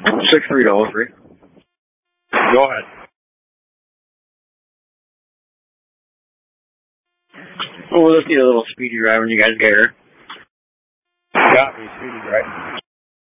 $6303. Go ahead. Oh, we'll just need a little speedy ride when you guys get here. Got me, speedy, right?